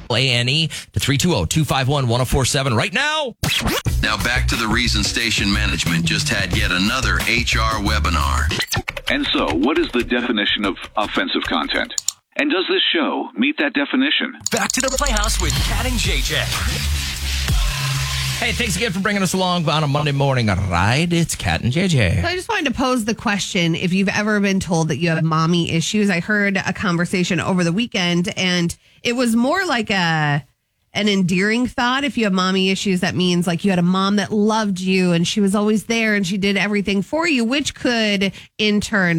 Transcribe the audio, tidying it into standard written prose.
ANE to 320-251-1047 right now. Now back to the reason station management just had yet another HR webinar. And so, what is the definition of offensive content? And does this show meet that definition? Back to the Playhouse with Cat and JJ. Hey, thanks again for bringing us along on a Monday morning ride. It's Cat and JJ. So I just wanted to pose the question, if you've ever been told that you have mommy issues. I heard a conversation over the weekend, and it was more like an endearing thought. If you have mommy issues, that means like you had a mom that loved you and she was always there and she did everything for you, which could in turn